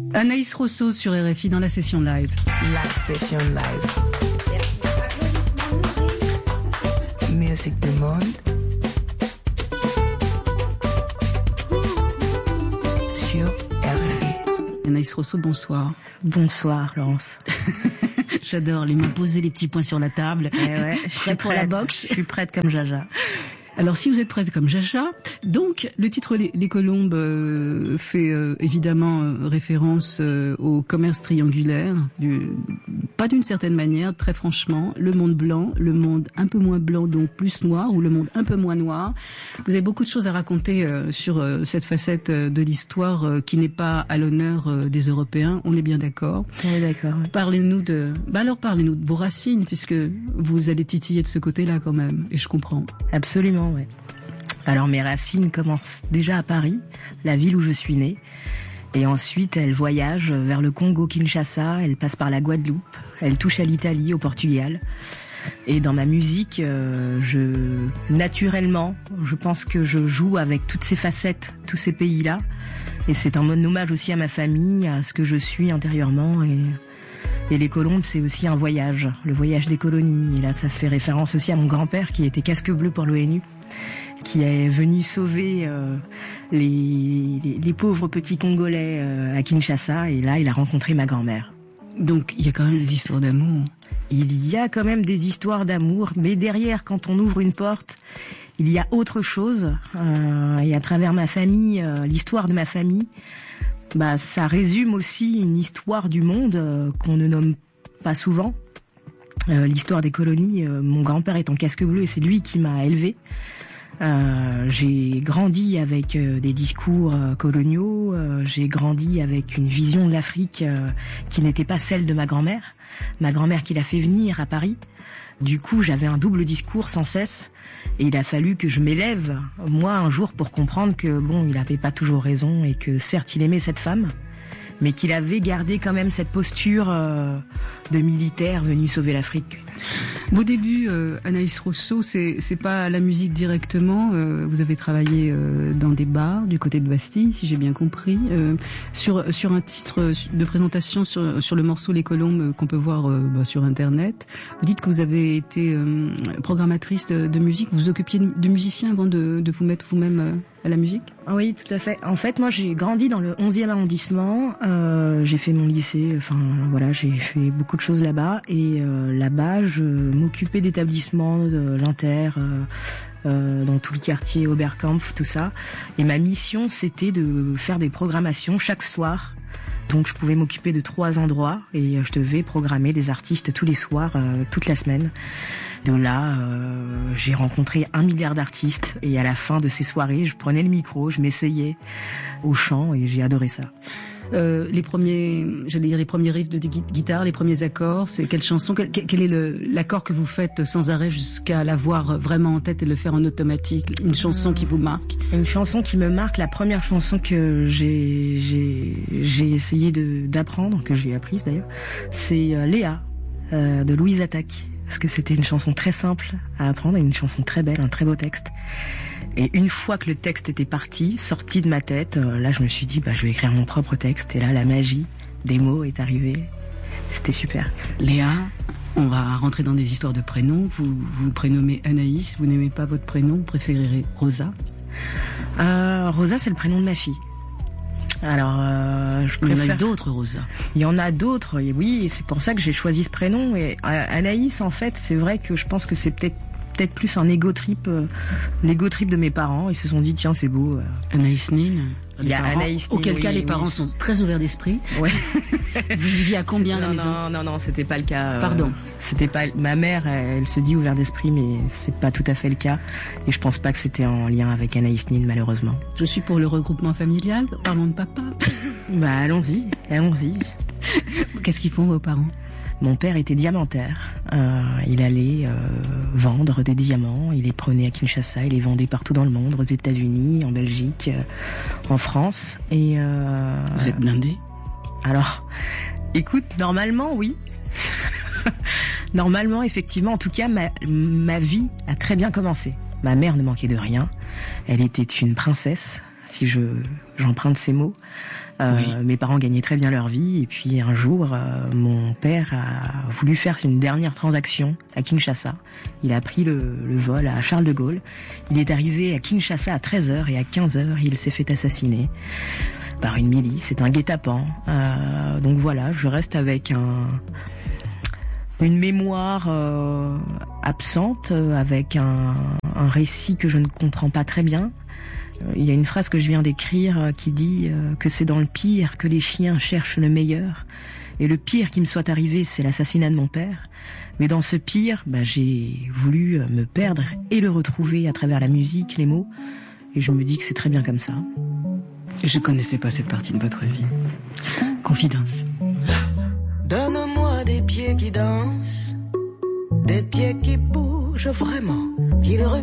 Anaïs Rosso sur RFI dans la session live. La session live. Musique du monde. Sur RFI. Anaïs Rosso, bonsoir. Bonsoir, Laurence. J'adore les mains posées, les petits poings sur la table. Ouais, je suis pour la boxe. Je suis prête comme Jaja. Alors, si vous êtes prête comme Jaja, donc le titre Les Colombes fait évidemment référence au commerce triangulaire, pas d'une certaine manière, très franchement, le monde blanc, le monde un peu moins blanc, donc plus noir, ou le monde un peu moins noir. Vous avez beaucoup de choses à raconter sur cette facette de l'histoire qui n'est pas à l'honneur des Européens, on est bien d'accord. On est d'accord. Parlez-nous de vos racines, puisque vous allez titiller de ce côté-là quand même, et je comprends. Absolument. Ouais. Alors mes racines commencent déjà à Paris, la ville où je suis née, et ensuite elles voyagent vers le Congo-Kinshasa, elles passent par la Guadeloupe, elles touchent à l'Italie, au Portugal. Et dans ma musique, naturellement, je pense que je joue avec toutes ces facettes, tous ces pays-là, et c'est un hommage aussi à ma famille, à ce que je suis intérieurement. Et les Colombes, c'est aussi un voyage, le voyage des colonies. Et là, ça fait référence aussi à mon grand-père qui était casque bleu pour l'ONU, qui est venu sauver les pauvres petits Congolais à Kinshasa. Et là, il a rencontré ma grand-mère. Donc, il y a quand même des histoires d'amour. Il y a quand même des histoires d'amour, mais derrière, quand on ouvre une porte, il y a autre chose. Et à travers ma famille, l'histoire de ma famille, ça résume aussi une histoire du monde qu'on ne nomme pas souvent. L'histoire des colonies, mon grand-père est en casque bleu et c'est lui qui m'a élevée. J'ai grandi avec des discours coloniaux, j'ai grandi avec une vision de l'Afrique qui n'était pas celle de ma grand-mère qui l'a fait venir à Paris. Du coup, j'avais un double discours sans cesse. Et il a fallu que je m'élève, moi, un jour, pour comprendre que, il n'avait pas toujours raison et que, certes, il aimait cette femme, mais qu'il avait gardé quand même cette posture de militaire venu sauver l'Afrique. Vos débuts, Anaïs Rosso, c'est pas la musique directement. Vous avez travaillé dans des bars du côté de Bastille, si j'ai bien compris, sur un titre de présentation sur le morceau Les Colombes qu'on peut voir sur Internet. Vous dites que vous avez été programmatrice de musique. Vous vous occupiez de musiciens avant de vous mettre vous-même à la musique? Oui, tout à fait. En fait, moi, j'ai grandi dans le 11e arrondissement. J'ai fait mon lycée. J'ai fait beaucoup de choses là-bas. Et là-bas, je m'occupais d'établissements, de l'Inter, dans tout le quartier Oberkampf, tout ça. Et ma mission, c'était de faire des programmations chaque soir. Donc, je pouvais m'occuper de 3 endroits et je devais programmer des artistes tous les soirs, toute la semaine. De là, j'ai rencontré 1 milliard d'artistes et à la fin de ces soirées, je prenais le micro, je m'essayais au chant et j'ai adoré ça. Les premiers riffs de guitare, les premiers accords, c'est quelle chanson, quel est l'accord que vous faites sans arrêt jusqu'à l'avoir vraiment en tête et le faire en automatique? Une chanson qui vous marque? Une chanson qui me marque, la première chanson que j'ai essayé d'apprendre, que j'ai apprise d'ailleurs, c'est Léa de Louise Attaque. Parce que c'était une chanson très simple à apprendre et une chanson très belle, un très beau texte. Et une fois que le texte était sorti de ma tête, là je me suis dit je vais écrire mon propre texte. Et là la magie des mots est arrivée. C'était super. Léa, on va rentrer dans des histoires de prénoms. Vous vous prénommez Anaïs, vous n'aimez pas votre prénom, vous préférez Rosa? Rosa, c'est le prénom de ma fille. Alors, je préfère... Il y en a d'autres, Rosa. Il y en a d'autres, et oui, et c'est pour ça que j'ai choisi ce prénom. Et Anaïs, en fait, c'est vrai que je pense que c'est peut-être plus un l'ego trip de mes parents. Ils se sont dit, tiens, c'est beau. Anaïs Nin. Il y a Anaïs Nin. Auquel cas, les parents sont très ouverts d'esprit. Ouais. Vous viviez à combien à la maison? Non, c'était pas le cas. Pardon. C'était pas. Ma mère, elle se dit ouvert d'esprit, mais c'est pas tout à fait le cas. Et je pense pas que c'était en lien avec Anaïs Nin, malheureusement. Je suis pour le regroupement familial. Parlons de papa. Allons-y. Qu'est-ce qu'ils font vos parents? Mon père était diamantaire. Il allait vendre des diamants. Il les prenait à Kinshasa. Il les vendait partout dans le monde, aux États-Unis, en Belgique, en France. Et vous êtes blindé? Alors, écoute, normalement, oui. Normalement, effectivement. En tout cas, ma vie a très bien commencé. Ma mère ne manquait de rien. Elle était une princesse. si j'emprunte ces mots. Mes parents gagnaient très bien leur vie, et puis un jour, mon père a voulu faire une dernière transaction à Kinshasa. Il a pris le vol à Charles de Gaulle. Il est arrivé à Kinshasa à 13h, et à 15h, il s'est fait assassiner par une milice. C'est un guet-apens. Donc voilà, je reste avec une mémoire absente, avec un récit que je ne comprends pas très bien. Il y a une phrase que je viens d'écrire qui dit que c'est dans le pire que les chiens cherchent le meilleur. Et le pire qui me soit arrivé, c'est l'assassinat de mon père. Mais dans ce pire, j'ai voulu me perdre et le retrouver à travers la musique, les mots. Et je me dis que c'est très bien comme ça. Je connaissais pas cette partie de votre vie. Confidence. Donne-moi des pieds qui dansent, des pieds qui bougent vraiment, qui le